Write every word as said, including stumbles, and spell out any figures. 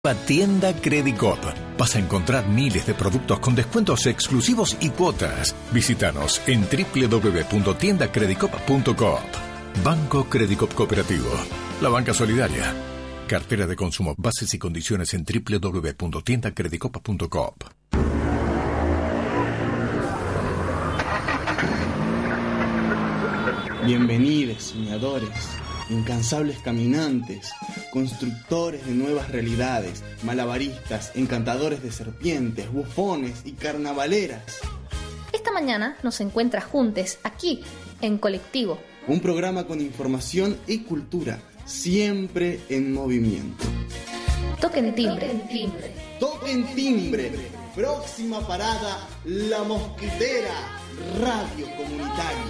Tienda Credicop. Vas a encontrar miles de productos con descuentos exclusivos y cuotas. Visítanos en doble u doble u doble u punto tienda credicop punto coop. Banco Credicop Cooperativo. La banca solidaria. Cartera de consumo. Bases y condiciones en doble u doble u doble u punto tienda credicop punto coop. Bienvenidos, soñadores, incansables caminantes, constructores de nuevas realidades, malabaristas, encantadores de serpientes, bufones y carnavaleras. Esta mañana nos encuentras juntos aquí, en Colectivo. Un programa con información y cultura, siempre en movimiento. Toquen timbre. Toquen timbre. Próxima parada, La Mosquitera, radio comunitaria.